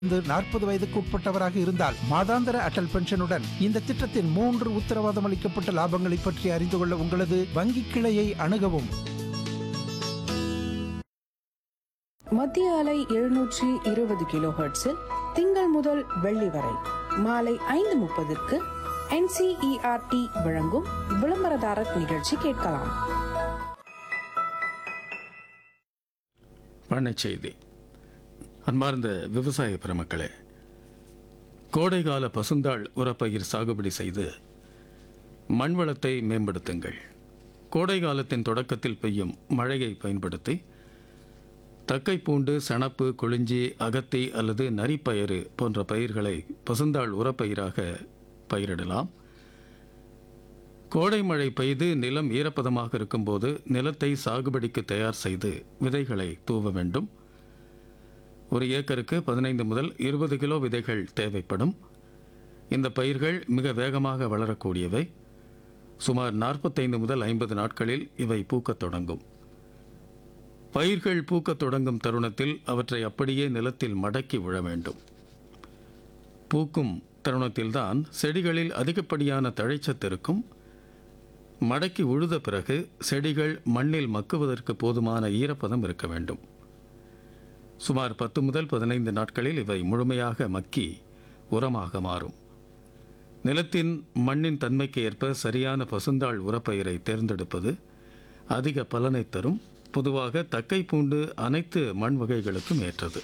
40 வயதுக்கு உட்பட்டவராக இருந்தால் மாதாந்திர அடல் பென்ஷனுடன் இந்த திட்டத்தின் 3 உத்தரவாதம் அளிக்கப்பட்ட லாபங்களை பற்றி அறிந்து கொள்ள உங்களது வங்கி கிளையை அணுகவும். மத்திய அலை 720 கிலோஹெர்ட்ஸில் திங்கள் முதல் வெள்ளி வரை மாலை 5:30 NCERT வழங்கும் விளம்பரதாரர் நிகழ்ச்சி கேட்கலாம். பண்ணைச் செய்தி. அன்பார்ந்த விவசாய பெருமக்களே, கோடைகால பசுந்தாள் உரப்பயிர் சாகுபடி செய்து மண் வளத்தை மேம்படுத்துங்கள். கோடை காலத்தின் தொடக்கத்தில் பெய்யும் மழையை பயன்படுத்தி தக்கைப்பூண்டு, சணப்பு, கொளிஞ்சி, அகத்தி அல்லது நரிப்பயிறு போன்ற பயிர்களை பசுந்தாள் உரப்பயிராக பயிரிடலாம். கோடை மழை பெய்து நிலம் ஈரப்பதமாக இருக்கும்போது நிலத்தை சாகுபடிக்கு தயார் செய்து விதைகளை தூவ வேண்டும். ஒரு ஏக்கருக்கு 15 முதல் 20 கிலோ விதைகள் தேவைப்படும். இந்த பயிர்கள் மிக வேகமாக வளரக்கூடியவை. சுமார் 45 முதல் 50 நாட்களில் இவை பூக்கத் தொடங்கும். பயிர்கள் பூக்கத் தொடங்கும் தருணத்தில் அவற்றை அப்படியே நிலத்தில் மடக்கி விழ வேண்டும். பூக்கும் தருணத்தில்தான் செடிகளில் அதிகப்படியான தழைச்சத்து இருக்கும். மடக்கி உழுத பிறகு செடிகள் மண்ணில் மக்குவதற்கு போதுமான ஈரப்பதம் இருக்க வேண்டும். சுமார் 10 முதல் 15 நாட்களில் இவை முழுமையாக மக்கி உரமாக மாறும். நிலத்தின் மண்ணின் தன்மைக்கு ஏற்ப சரியான பசுந்தாள் உரப்பயிரை தேர்ந்தெடுப்பது அதிக பலனை தரும். பொதுவாக தக்கைப்பூண்டு அனைத்து மண் வகைகளுக்கும் ஏற்றது.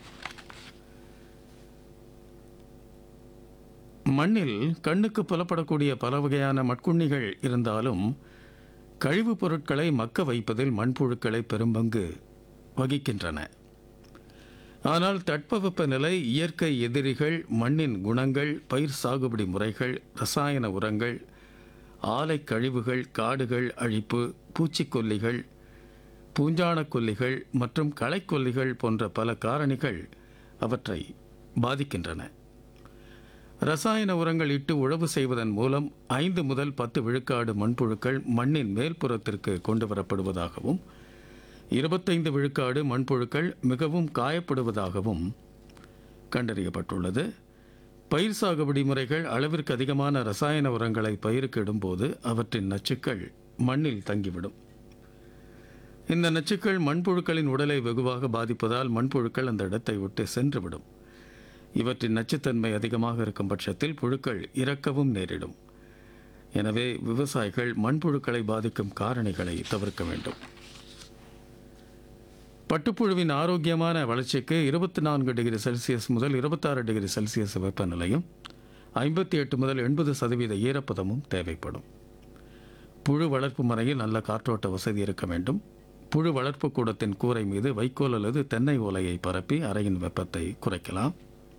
மண்ணில் கண்ணுக்கு புலப்படக்கூடிய பல வகையான மட்குண்ணிகள் இருந்தாலும் கழிவுப் பொருட்களை மக்க வைப்பதில் மண்புழுக்களை பெரும்பங்கு வகிக்கின்றன. ஆனால் தட்பவெப்ப நிலை, இயற்கை எதிரிகள், மண்ணின் குணங்கள், பயிர் சாகுபடி முறைகள், ரசாயன உரங்கள், ஆலை கழிவுகள், காடுகள் அழிப்பு, பூச்சிக்கொல்லிகள், பூஞ்சாணக்கொல்லிகள் மற்றும் களைக்கொல்லிகள் போன்ற பல காரணிகள் அவற்றை பாதிக்கின்றன. ரசாயன உரங்கள் இட்டு உழவு செய்வதன் மூலம் 5 முதல் 10 விழுக்காடு மண்புழுக்கள் மண்ணின் மேல்புறத்திற்கு கொண்டு வரப்படுவதாகவும் 25 விழுக்காடு மண்புழுக்கள் மிகவும் காயப்படுவதாகவும் கண்டறியப்பட்டுள்ளது. பயிர் சாகுபடி முறைகள் அளவிற்கு அதிகமான ரசாயன உரங்களை பயிருக்கு இடும்போது அவற்றின் நச்சுக்கள் மண்ணில் தங்கிவிடும். இந்த நச்சுக்கள் மண்புழுக்களின் உடலை வெகுவாக பாதிப்பதால் மண்புழுக்கள் அந்த இடத்தை விட்டு சென்றுவிடும். இவற்றின் நச்சுத்தன்மை அதிகமாக இருக்கும் பட்சத்தில் புழுக்கள் இறக்கவும் நேரிடும். எனவே விவசாயிகள் மண்புழுக்களை பாதிக்கும் காரணிகளை தவிர்க்க வேண்டும். பட்டுப்புழுவின் ஆரோக்கியமான வளர்ச்சிக்கு 24 டிகிரி செல்சியஸ் முதல் 26 டிகிரி செல்சியஸ் வெப்பநிலையும் 58 முதல் 80% ஈரப்பதமும் தேவைப்படும். புழு வளர்ப்பு முறையில் நல்ல காற்றோட்ட வசதி இருக்க வேண்டும். புழு வளர்ப்பு கூடத்தின் கூரை மீது வைக்கோல் அல்லது தென்னை ஓலையை பரப்பி அறையின் வெப்பத்தை குறைக்கலாம்.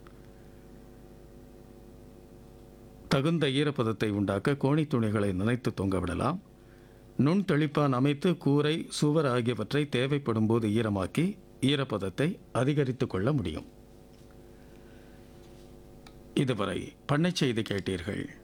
தகுந்த ஈரப்பதத்தை உண்டாக்க கோணி துணிகளை நனைத்து தொங்கவிடலாம். நுண் தெளிப்பான் அமைத்து கூரை, சுவர் ஆகியவற்றை தேவைப்படும் போது ஈரமாக்கி ஈரப்பதத்தை அதிகரித்து கொள்ள முடியும். இதுவரை பண்ணைச் செய்தி கேட்டீர்கள்.